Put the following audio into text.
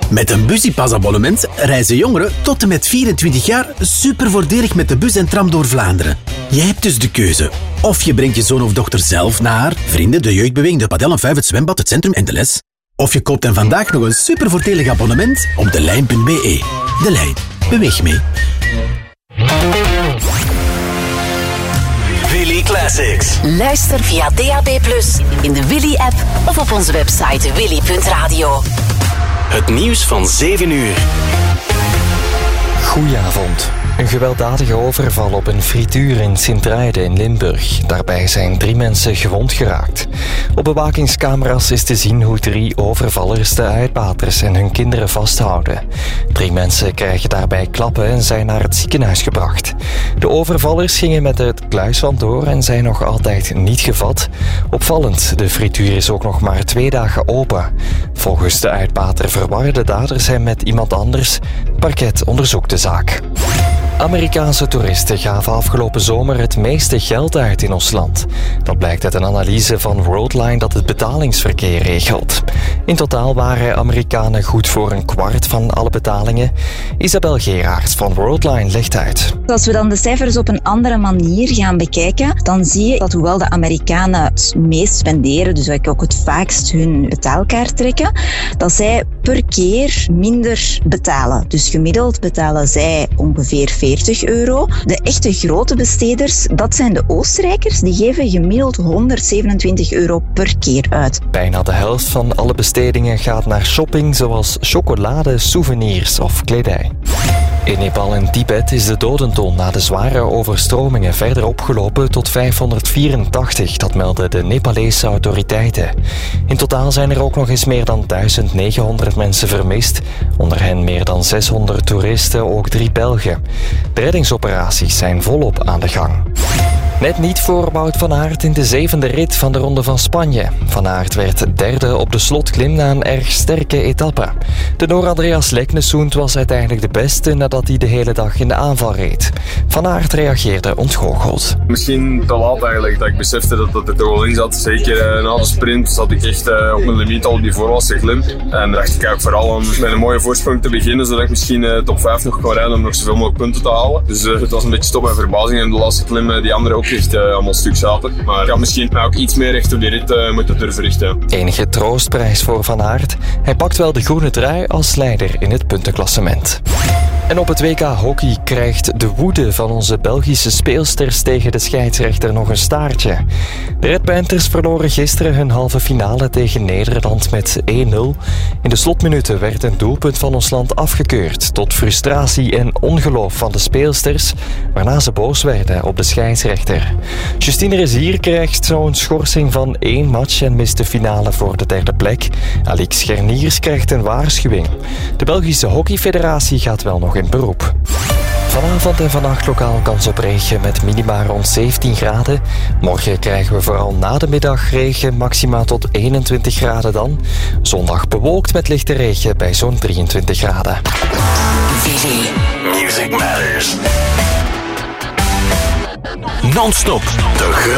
Met een Busypass-abonnement reizen jongeren tot en met 24 jaar super voordelig met de bus en tram door Vlaanderen. Jij hebt dus de keuze. Of je brengt je zoon of dochter zelf naar vrienden, de jeugdbeweging, de padel en 5, het zwembad, het centrum en de les. Of je koopt hen vandaag nog een super voordelig abonnement op delijn.be. De Lijn. Beweeg mee. Willy Classics. Luister via DAB+, in de Willy-app of op onze website willy.radio. Het nieuws van 7 uur. Goedenavond. Een gewelddadige overval op een frituur in Sint-Truiden in Limburg. Daarbij zijn 3 mensen gewond geraakt. Op bewakingscamera's is te zien hoe 3 overvallers de uitbaters en hun kinderen vasthouden. 3 mensen krijgen daarbij klappen en zijn naar het ziekenhuis gebracht. De overvallers gingen met het kluis vandoor en zijn nog altijd niet gevat. Opvallend, de frituur is ook nog maar 2 dagen open. Volgens de uitbater verwarren de daders hem met iemand anders. Parket onderzoekt de zaak. Amerikaanse toeristen gaven afgelopen zomer het meeste geld uit in ons land. Dat blijkt uit een analyse van Worldline dat het betalingsverkeer regelt. In totaal waren Amerikanen goed voor een kwart van alle betalingen. Isabel Geraerts van Worldline legt uit. Als we dan de cijfers op een andere manier gaan bekijken, dan zie je dat hoewel de Amerikanen het meest spenderen, dus ook het vaakst hun betaalkaart trekken, dat zij per keer minder betalen. Dus gemiddeld betalen zij ongeveer €40. De echte grote besteders, dat zijn de Oostenrijkers, die geven gemiddeld €127 per keer uit. Bijna de helft van alle bestedingen gaat naar shopping zoals chocolade, souvenirs of kledij. In Nepal en Tibet is de dodental na de zware overstromingen verder opgelopen tot 584, dat melden de Nepalese autoriteiten. In totaal zijn er ook nog eens meer dan 1900 mensen vermist, onder hen meer dan 600 toeristen, ook 3 Belgen. De reddingsoperaties zijn volop aan de gang. Net niet voor Wout van Aert in de 7e rit van de Ronde van Spanje. Van Aert werd derde op de slotklim na een erg sterke etappe. De Noor Andreas Leknesund was uiteindelijk de beste nadat hij de hele dag in de aanval reed. Van Aert reageerde ontgoocheld. Misschien te laat eigenlijk, dat ik besefte dat het er wel in zat. Zeker na de sprint zat ik echt op mijn limiet al op die voorlaatste klim. En dacht ik ook vooral om met een mooie voorsprong te beginnen, zodat ik misschien top 5 nog kon rijden om nog zoveel mogelijk punten te halen. Dus het was een beetje stop en verbazing en de laatste klim die andere ook echt allemaal stuk zaten. Maar ik had misschien ook iets meer recht op die rit moeten durven richten. Enige troostprijs voor Van Aert. Hij pakt wel de groene trui als leider in het puntenklassement. En op het WK hockey krijgt de woede van onze Belgische speelsters tegen de scheidsrechter nog een staartje. De Red Panthers verloren gisteren hun halve finale tegen Nederland met 1-0. In de slotminuten werd een doelpunt van ons land afgekeurd, tot frustratie en ongeloof van de speelsters, waarna ze boos werden op de scheidsrechter. Justine Rezier krijgt zo'n schorsing van 1 match en mist de finale voor de 3e plek. Alix Gerniers krijgt een waarschuwing. De Belgische Hockeyfederatie gaat wel nog in beroep. Vanavond en vannacht lokaal kans op regen met minima rond 17 graden. Morgen krijgen we vooral na de middag regen, maxima tot 21 graden dan. Zondag bewolkt met lichte regen bij zo'n 23 graden. Willy. Music Matters. Non-stop. De